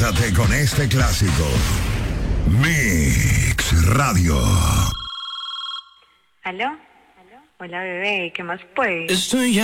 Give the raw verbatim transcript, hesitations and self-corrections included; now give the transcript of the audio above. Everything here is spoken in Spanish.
Levántate con este clásico. Mix Radio. ¿Aló? Hola, bebé, ¿qué más pues? Estoy